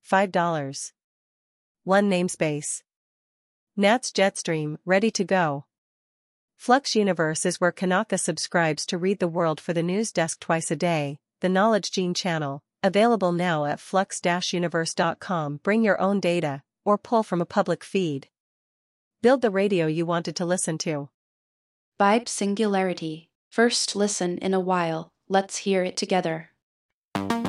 $5. 1 namespace. Nats Jetstream, ready to go. Flux Universe is where Kanaka subscribes to read the world for the news desk twice a day, the Knowledge Gene channel, available now at flux-universe.com. Bring your own data, or pull from a public feed. Build the radio you wanted to listen to. Vibe Singularity. First listen in a while, let's hear it together.